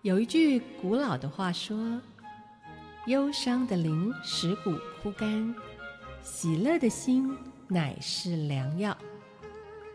有一句古老的话说：忧伤的灵使骨枯干，喜乐的心乃是良药。